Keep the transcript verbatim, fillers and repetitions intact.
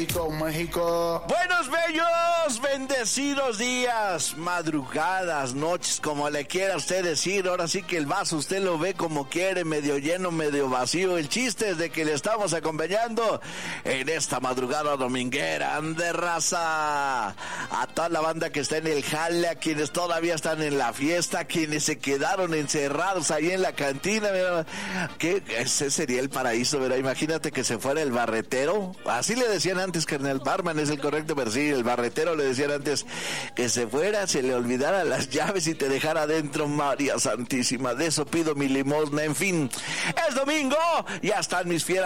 México, México. Buenos, bellos, bendecidos días, madrugadas, noches, como le quiera usted decir. Ahora sí que el vaso usted lo ve como quiere, medio lleno, medio vacío. El chiste es de que le estamos acompañando en esta madrugada dominguera. Ande, raza, a toda la banda que está en el jale, a quienes todavía están en la fiesta, a quienes se quedaron encerrados ahí en la cantina. Mira, que ese sería el paraíso, ¿verdad? Imagínate que se fuera el barretero. Así le decían antes, carnal. Barman es el correcto, pero sí, el barretero le decían antes que se fuera, se le olvidara las llaves y te dejara adentro. María Santísima, de eso pido mi limosna. En fin, es domingo, ya están mis fieras